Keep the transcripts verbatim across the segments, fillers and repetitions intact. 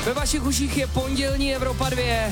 Ve vašich uších je pondělní Evropa dva.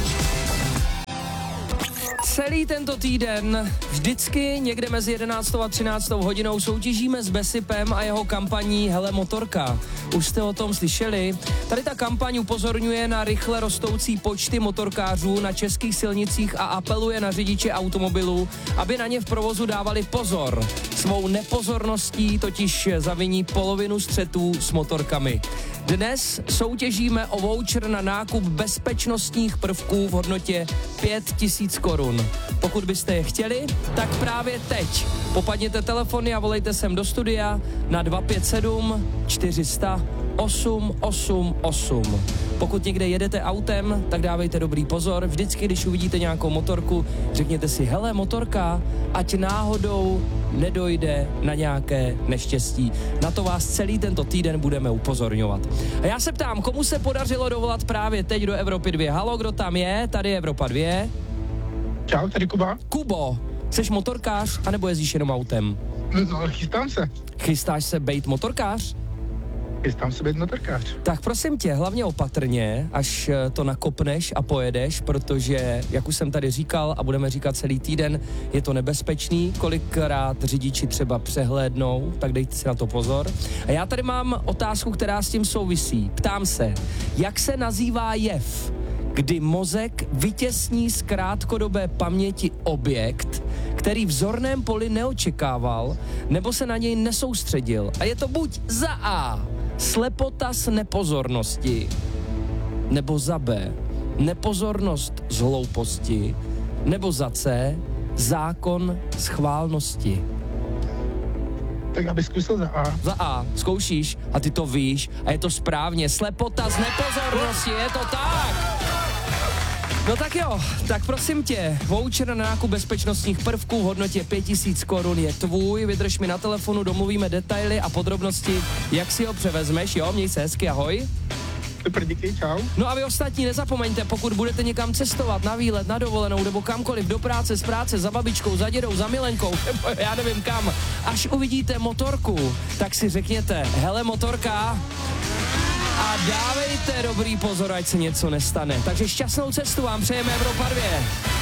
Celý tento týden vždycky někde mezi jedenáctou a třináctou hodinou soutěžíme s Besipem a jeho kampaní Hele motorka. Už jste o tom slyšeli? Tady ta kampaň upozorňuje na rychle rostoucí počty motorkářů na českých silnicích a apeluje na řidiče automobilů, aby na ně v provozu dávali pozor. Svou nepozorností totiž zaviní polovinu střetů s motorkami. Dnes soutěžíme o voucher na nákup bezpečnostních prvků v hodnotě pět tisíc korun. Pokud byste je chtěli, tak právě teď popadněte telefony a volejte sem do studia na dva pět sedm čtyři sta osm osm osm. Pokud někde jedete autem, tak dávejte dobrý pozor. Vždycky, když uvidíte nějakou motorku, řekněte si, hele motorka, ať náhodou nedojde na nějaké neštěstí. Na to vás celý tento týden budeme upozorňovat. A já se ptám, komu se podařilo dovolat právě teď do Evropy dva? Halo, kdo tam je? Tady je Evropa dva. Čau, tady Kuba. Kubo, jsi motorkář, anebo jezdíš jenom autem? No, chystám se. Chystáš se bejt motorkář? Chystám se být motorkář. Tak prosím tě, hlavně opatrně, až to nakopneš a pojedeš, protože, jak už jsem tady říkal a budeme říkat celý týden, je to nebezpečný, kolikrát řidiči třeba přehlédnou, tak dejte si na to pozor. A já tady mám otázku, která s tím souvisí. Ptám se, jak se nazývá jev, kdy mozek vytěsní z krátkodobé paměti objekt, který v zorném poli neočekával, nebo se na něj nesoustředil. A je to buď za A, slepota z nepozornosti, nebo za B, nepozornost z hlouposti, nebo za C, zákon schválnosti. Tak abych zkusil za A. Za A, zkoušíš a ty to víš a je to správně, slepota z nepozornosti, je to tak! No tak jo, tak prosím tě, voucher na nákup bezpečnostních prvků v hodnotě pět tisíc korun je tvůj, vydrž mi na telefonu, domluvíme detaily a podrobnosti, jak si ho převezmeš, jo, měj se hezky, ahoj. Super, díky, čau. No a vy ostatní nezapomeňte, pokud budete někam cestovat, na výlet, na dovolenou nebo kamkoliv, do práce, z práce, za babičkou, za dědou, za milenkou, nebo já nevím kam, až uvidíte motorku, tak si řekněte, hele motorka, a dávejte dobrý pozor, ať se něco nestane. Takže šťastnou cestu vám přejeme Evropa dva.